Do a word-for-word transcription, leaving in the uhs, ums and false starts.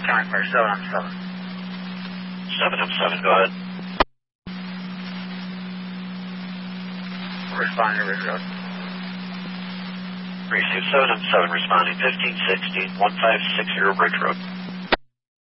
County Fire seven on seven. seven on seven, go ahead. Responding to Ridge Road. Receive seven on seven, responding fifteen sixteen, one five six zero Bridge Road.